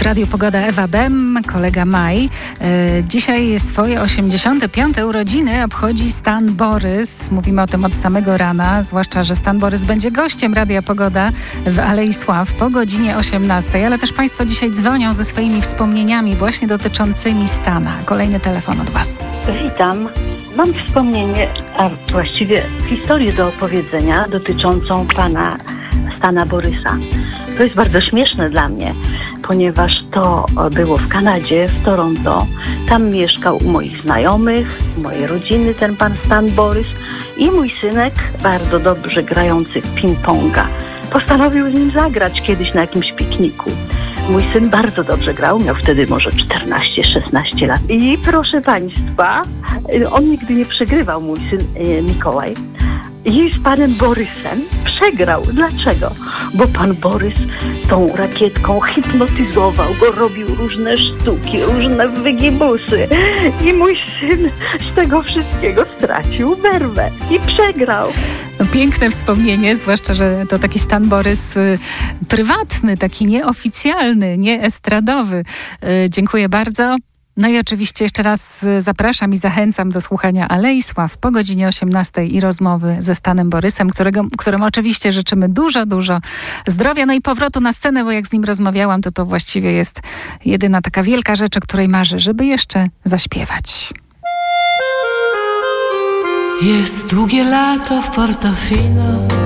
Radiu Pogoda Ewa Bem, kolega Maj. Dzisiaj swoje 85. urodziny obchodzi Stan Borys. Mówimy o tym od samego rana, zwłaszcza, że Stan Borys będzie gościem Radia Pogoda w Alei Sław po godzinie 18. Ale też Państwo dzisiaj dzwonią ze swoimi wspomnieniami właśnie dotyczącymi Stana. Kolejny telefon od Was. Witam. Mam wspomnienie, a właściwie historię do opowiedzenia dotyczącą pana Stana Borysa. To jest bardzo śmieszne dla mnie, ponieważ to było w Kanadzie, w Toronto. Tam mieszkał u moich znajomych, mojej rodziny ten pan Stan Borys i mój synek, bardzo dobrze grający w ping-ponga. Postanowił z nim zagrać kiedyś na jakimś pikniku. Mój syn bardzo dobrze grał, miał wtedy może 14-16 lat. I proszę Państwa, on nigdy nie przegrywał, mój syn Mikołaj. I z panem Borysem przegrał. Dlaczego? Bo pan Borys tą rakietką hipnotyzował go, robił różne sztuki, różne wygibusy. I mój syn z tego wszystkiego stracił werwę i przegrał. No, piękne wspomnienie, zwłaszcza, że to taki Stan Borys prywatny, taki nieoficjalny, nieestradowy. Dziękuję bardzo. No i oczywiście jeszcze raz zapraszam i zachęcam do słuchania Alei Sław po godzinie 18 i rozmowy ze Stanem Borysem, któremu oczywiście życzymy dużo zdrowia, no i powrotu na scenę, bo jak z nim rozmawiałam, to właściwie jest jedyna taka wielka rzecz, o której marzy, żeby jeszcze zaśpiewać. Jest długie lato w Portofino.